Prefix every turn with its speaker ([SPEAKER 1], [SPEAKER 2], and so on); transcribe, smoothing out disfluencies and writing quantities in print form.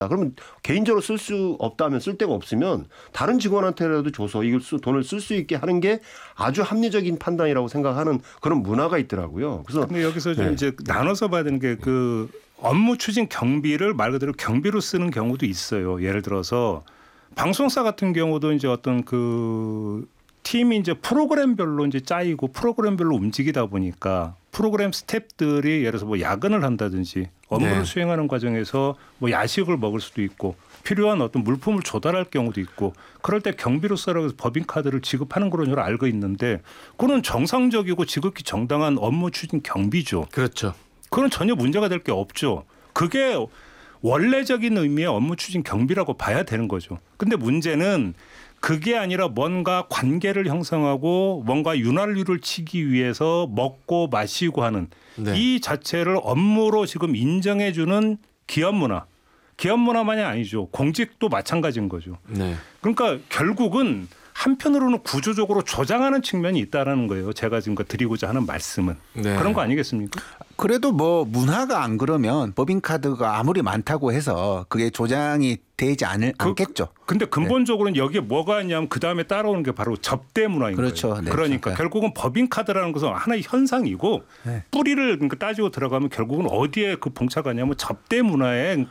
[SPEAKER 1] 그러면 개인적으로 쓸 수 없다면 쓸 데가 없으면 다른 직원한테라도 줘서 이걸 돈을 쓸 수 있게 하는 게 아주 합리적인 판단이라고 생각하는 그런 문화가 있더라고요. 그래서
[SPEAKER 2] 근데 여기서 좀 이제 나눠서 봐야 되는 게 그 업무 추진 경비를 말 그대로 경비로 쓰는 경우도 있어요. 예를 들어서 방송사 같은 경우도 이제 어떤 그 팀이 이제 프로그램별로 이제 짜이고 프로그램별로 움직이다 보니까 프로그램 스태프들이 예를 들어서 뭐 야근을 한다든지 업무를
[SPEAKER 3] 네.
[SPEAKER 2] 수행하는 과정에서 뭐 야식을 먹을 수도 있고 필요한 어떤 물품을 조달할 경우도 있고 그럴 때 경비로 써라고 해서 법인카드를 지급하는 걸로 저는 알고 있는데 그건 정상적이고 지극히 정당한 업무 추진 경비죠.
[SPEAKER 3] 그렇죠.
[SPEAKER 2] 그건 전혀 문제가 될 게 없죠. 그게 원래적인 의미의 업무 추진 경비라고 봐야 되는 거죠. 근데 문제는 그게 아니라 뭔가 관계를 형성하고 뭔가 윤활유를 치기 위해서 먹고 마시고 하는
[SPEAKER 3] 네.
[SPEAKER 2] 이 자체를 업무로 지금 인정해주는 기업 문화. 기업 문화만이 아니죠. 공직도 마찬가지인 거죠.
[SPEAKER 3] 네.
[SPEAKER 2] 그러니까 결국은 한편으로는 구조적으로 조장하는 측면이 있다라는 거예요. 제가 지금 드리고자 하는 말씀은.
[SPEAKER 3] 네.
[SPEAKER 2] 그런 거 아니겠습니까?
[SPEAKER 4] 그래도 뭐 문화가 안 그러면 법인카드가 아무리 많다고 해서 그게 조장이 되지 않겠죠.
[SPEAKER 2] 근데 근본적으로는 여기에 뭐가 있냐면 그다음에 따라오는 게 바로 접대 문화인
[SPEAKER 4] 그렇죠.
[SPEAKER 2] 거예요.
[SPEAKER 4] 네,
[SPEAKER 2] 그러니까
[SPEAKER 4] 그러니까.
[SPEAKER 2] 결국은 법인카드라는 것은 하나의 현상이고
[SPEAKER 4] 네.
[SPEAKER 2] 뿌리를 그러니까 따지고 들어가면 결국은 어디에 그 봉착하냐면 접대 문화에